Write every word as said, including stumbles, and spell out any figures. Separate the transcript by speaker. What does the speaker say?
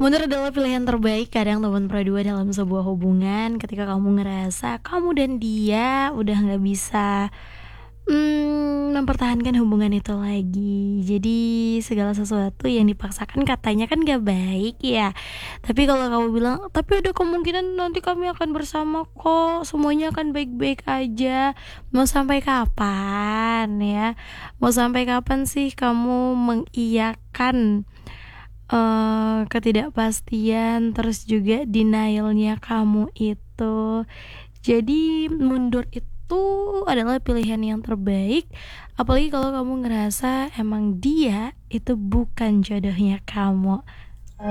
Speaker 1: Mundur adalah pilihan terbaik kadang teman berdua dalam sebuah hubungan ketika kamu ngerasa kamu dan dia udah nggak bisa, mmm, mempertahankan hubungan itu lagi. Jadi segala sesuatu yang dipaksakan katanya kan nggak baik ya. Tapi kalau kamu bilang, "Tapi ada kemungkinan nanti kami akan bersama kok, semuanya akan baik-baik aja." Mau sampai kapan ya? Mau sampai kapan sih kamu mengiyakan Eee, ketidakpastian, terus juga denial-nya kamu itu. Jadi mundur itu adalah pilihan yang terbaik, apalagi kalau kamu ngerasa emang dia itu bukan jodohnya kamu.